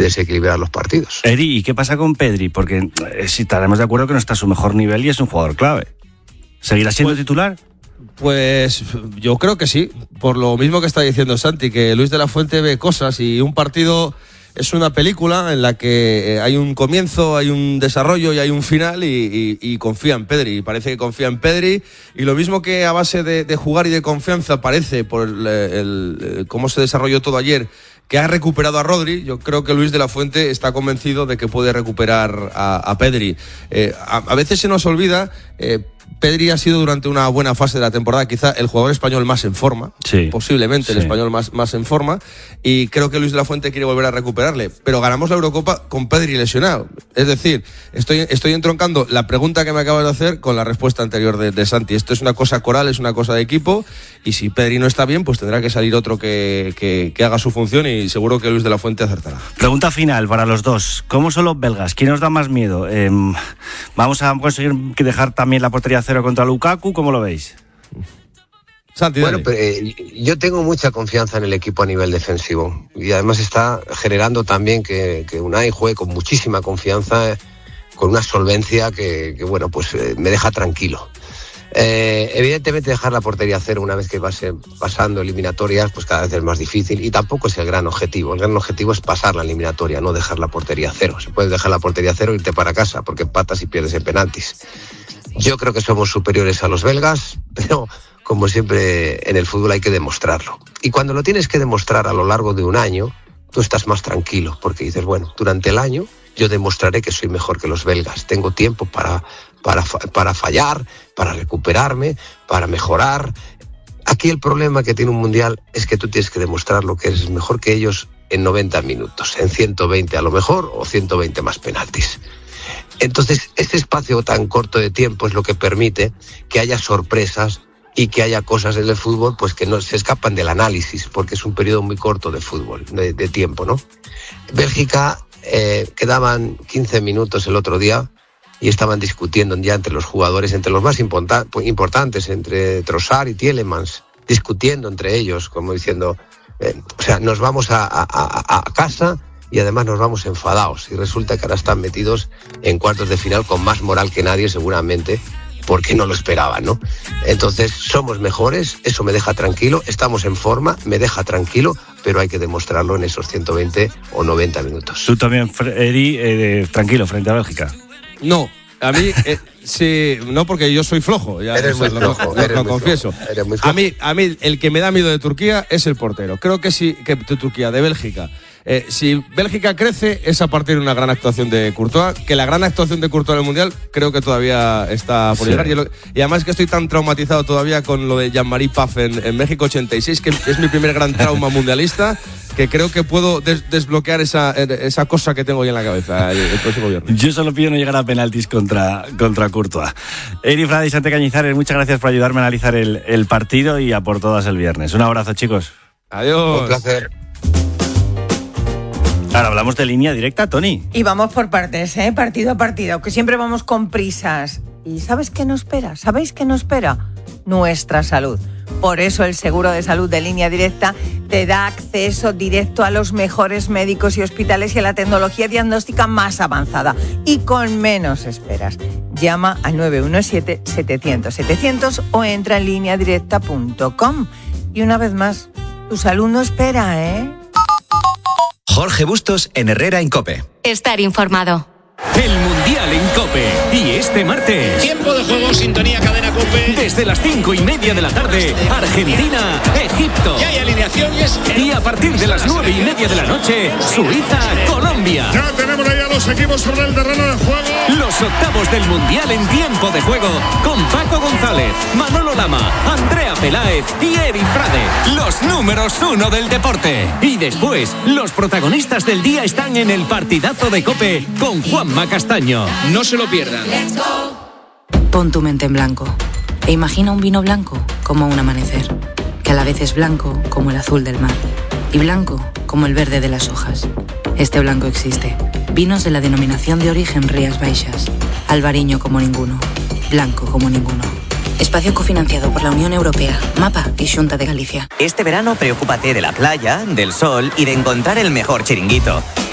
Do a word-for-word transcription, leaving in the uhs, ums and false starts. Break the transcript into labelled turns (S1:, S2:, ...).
S1: desequilibrar los partidos.
S2: Eri, ¿y qué pasa con Pedri? Porque eh, si estaremos de acuerdo que no está a su mejor nivel y es un jugador clave. ¿Seguirá siendo
S3: pues,
S2: titular?
S3: Pues yo creo que sí, por lo mismo que está diciendo Santi, que Luis de la Fuente ve cosas y un partido es una película en la que hay un comienzo, hay un desarrollo y hay un final y, y, y confía en Pedri, y parece que confía en Pedri, y lo mismo que a base de, de jugar y de confianza parece por el, el, el, cómo se desarrolló todo ayer, que ha recuperado a Rodri. Yo creo que Luis de la Fuente está convencido de que puede recuperar a, a Pedri. Eh, a, a veces se nos olvida, eh, Pedri ha sido durante una buena fase de la temporada quizá el jugador español más en forma,
S2: sí,
S3: posiblemente
S2: sí.
S3: el español más, más en forma, y creo que Luis de la Fuente quiere volver a recuperarle, pero ganamos la Eurocopa con Pedri lesionado. Es decir, estoy, estoy entroncando la pregunta que me acabas de hacer con la respuesta anterior de, de Santi. Esto es una cosa coral, es una cosa de equipo, y si Pedri no está bien, pues tendrá que salir otro que, que, que haga su función, y seguro que Luis de la Fuente acertará.
S2: Pregunta final para los dos. ¿Cómo son los belgas? ¿Quién nos da más miedo? Eh, ¿Vamos a conseguir dejar también la portería a cero contra Lukaku? ¿Cómo lo veis?
S3: Santi,
S1: bueno, pero, eh, yo tengo mucha confianza en el equipo a nivel defensivo, y además está generando también que, que Unai juegue con muchísima confianza, con una solvencia que, que bueno, pues eh, me deja tranquilo. Eh, evidentemente dejar la portería a cero una vez que vas pasando eliminatorias, pues cada vez es más difícil, y tampoco es el gran objetivo. El gran objetivo es pasar la eliminatoria, no dejar la portería a cero. Se puede dejar la portería a cero e irte para casa, porque empatas y pierdes en penaltis. Yo creo que somos superiores a los belgas, pero como siempre en el fútbol hay que demostrarlo. Y cuando lo tienes que demostrar a lo largo de un año, tú estás más tranquilo, porque dices, bueno, durante el año yo demostraré que soy mejor que los belgas. Tengo tiempo para, para, para fallar, para recuperarme, para mejorar. Aquí el problema que tiene un mundial es que tú tienes que demostrar lo que eres mejor que ellos en noventa minutos, en ciento veinte a lo mejor, o ciento veinte más penaltis. Entonces, este espacio tan corto de tiempo es lo que permite que haya sorpresas y que haya cosas en el fútbol pues que no se escapan del análisis, porque es un periodo muy corto de fútbol, de, de tiempo, ¿no? Bélgica, eh, quedaban quince minutos el otro día y estaban discutiendo ya entre los jugadores, entre los más importa- importantes, entre Trossard y Tielemans, discutiendo entre ellos, como diciendo, eh, o sea, nos vamos a, a, a, a casa y además nos vamos enfadados, y resulta que ahora están metidos en cuartos de final con más moral que nadie seguramente, porque no lo esperaban, ¿no? Entonces, somos mejores, eso me deja tranquilo, estamos en forma, me deja tranquilo, pero hay que demostrarlo en esos ciento veinte o noventa minutos.
S2: Tú también, Eri, eh, tranquilo frente a Bélgica.
S3: No, a mí, eh, sí, no, porque yo soy flojo. Ya,
S1: eres
S3: o sea,
S1: muy
S3: lo,
S1: flojo,
S3: lo,
S1: eres
S3: lo
S1: muy
S3: confieso.
S1: Flojo, eres muy flojo.
S3: A mí, a mí, el que me da miedo de Turquía es el portero. Creo que sí, que de Turquía, de Bélgica. Eh, si Bélgica crece, es a partir de una gran actuación de Courtois, que la gran actuación de Courtois en el Mundial creo que todavía está por llegar. Sí. Y, lo, y además que estoy tan traumatizado todavía con lo de Jean-Marie Paf en, en México ochenta y seis, que es mi primer gran trauma mundialista, que creo que puedo des- desbloquear esa, esa cosa que tengo ahí en la cabeza el, el próximo viernes.
S2: Yo solo pido no llegar a penaltis contra, contra Courtois. Eri Frade y Santi Cañizares, muchas gracias por ayudarme a analizar el, el partido y a por todas el viernes. Un abrazo, chicos.
S3: Adiós.
S1: Un placer.
S2: Ahora hablamos de línea directa, Tony.
S4: Y vamos por partes, ¿eh? Partido a partido, que siempre vamos con prisas. ¿Y sabes qué nos espera? ¿Sabéis qué nos espera? Nuestra salud. Por eso el seguro de salud de Línea Directa te da acceso directo a los mejores médicos y hospitales y a la tecnología diagnóstica más avanzada y con menos esperas. Llama al nueve uno siete, setecientos, setecientos o entra en línea directa punto com. Y una vez más, tu salud no espera, ¿eh?
S5: Jorge Bustos en Herrera en COPE.
S6: Estar informado.
S7: El Mundial en COPE. Y este martes,
S8: tiempo de juego, sintonía cadena COPE.
S7: Desde las cinco y media de la tarde, Argentina, Egipto.
S8: Ya hay alineaciones.
S7: Y a partir de las nueve y media de la noche, Suiza, Colombia.
S9: Ya tenemos ahí a los equipos sobre el terreno de juego.
S7: Los octavos del Mundial en tiempo de juego, con Paco González, Manolo Lama, Andrea Peláez y Eri Frade. Los números uno del deporte. Y después, los protagonistas del día están en el partidazo de COPE con Juanma Castaño.
S8: No se lo pierdan.
S10: Pon tu mente en blanco e imagina un vino blanco como un amanecer, que a la vez es blanco como el azul del mar y blanco como el verde de las hojas. Este blanco existe. Vinos de la denominación de origen Rías Baixas. Albariño como ninguno. Blanco como ninguno. Espacio cofinanciado por la Unión Europea, MAPA y Xunta de Galicia.
S11: Este verano preocúpate de la playa, del sol y de encontrar el mejor chiringuito.